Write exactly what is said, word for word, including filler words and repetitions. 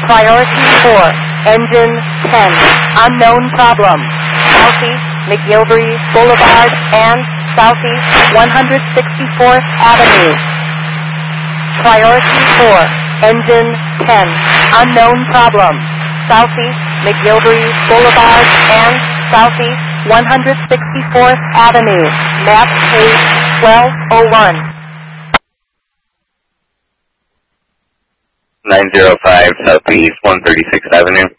Priority four, engine ten, unknown problem. Southeast McGilvery Boulevard and Southeast one hundred sixty-fourth Avenue. Priority four, engine ten, unknown problem. Southeast McGilvery Boulevard and Southeast one hundred sixty-fourth Avenue. Map page twelve oh one. nine oh five Southeast one hundred thirty-sixth Avenue.